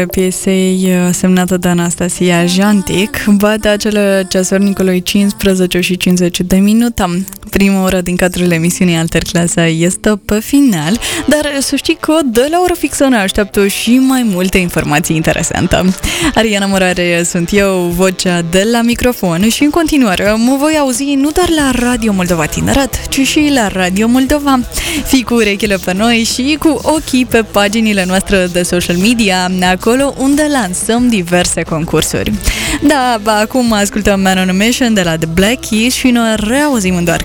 piesei semnată de Anastasia Jantic bate acele ceasornicului 15 și 50 de minute. Prima oră din cadrul emisiunii Alterclasa este pe final, dar să știi că de la oră fixă ne așteaptă și mai multe informații interesante. Ariana Morare sunt eu, vocea de la microfon, și în continuare mă voi auzi nu doar la Radio Moldova Tineret, ci și la Radio Moldova. Fii cu urechile pe noi și cu ochii pe paginile noastre de social media, acolo unde lansăm diverse concursuri. Da, acum ascultăm Man on a Mission de la The Black Keys și ne reauzim în doar